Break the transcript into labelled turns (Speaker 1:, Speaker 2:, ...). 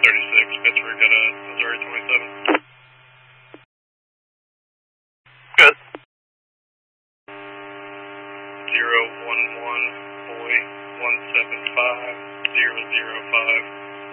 Speaker 1: 36, Pittsburgh at Missouri 27. Good. 011, boy, 175, 005.